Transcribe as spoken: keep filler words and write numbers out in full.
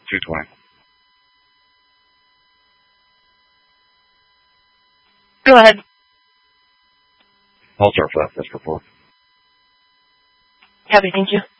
two twenty. Go ahead. I'll start for that, Mister Four. Copy, thank you.